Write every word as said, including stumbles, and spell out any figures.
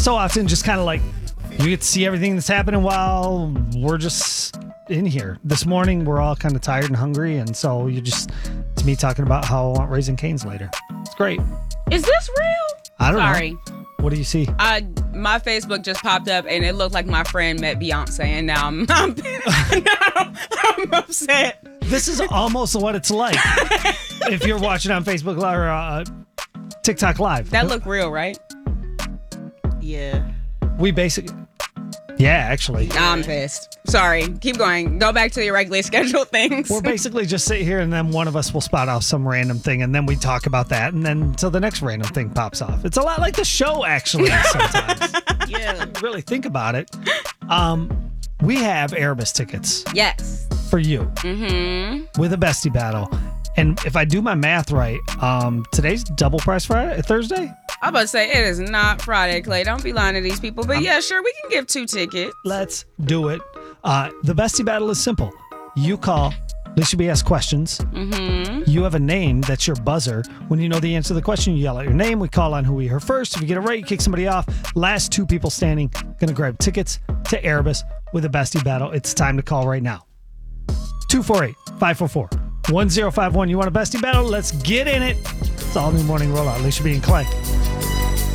so often just kind of like you get to see everything that's happening while we're just in here. This morning, we're all kind of tired and hungry. And so you just, it's me talking about how I want Raising Cane's later. It's great. Is this real? I don't Sorry. know. What do you see? Uh, my Facebook just popped up and it looked like my friend met Beyonce, and now I'm, I'm, now I'm upset. This is almost what it's like if you're watching on Facebook Live or uh, TikTok Live. That looked real, right? Yeah. We basically, yeah, actually. I'm pissed. Sorry. Keep going. Go back to your regularly scheduled things. We're basically just sit here and then one of us will spot off some random thing and then we talk about that and then until the next random thing pops off. It's a lot like the show, actually, sometimes. Yeah. Really think about it. Um, we have Erebus tickets Yes. for you Mm-hmm. with a bestie battle. And if I do my math right, um, today's double price Friday, Thursday? I'm about to say, it is not Friday, Clay. Don't be lying to these people. But yeah, sure, we can give two tickets. Let's do it. Uh, the bestie battle is simple. You call, Alicia B asks questions. Mm-hmm. You have a name that's your buzzer. When you know the answer to the question, you yell out your name. We call on who we heard first. If you get it right, you kick somebody off. Last two people standing gonna grab tickets to Erebus with a bestie battle. It's time to call right now. two four eight, five four four, one zero five one. You want a bestie battle? Let's get in it. It's all new morning rollout. Alicia B and Clay.